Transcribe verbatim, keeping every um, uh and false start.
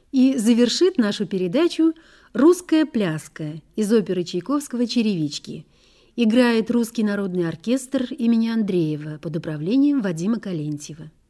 И завершит нашу передачу «Русская пляска» из оперы Чайковского «Черевички». Играет Русский народный оркестр имени Андреева под управлением Вадима Калентьева.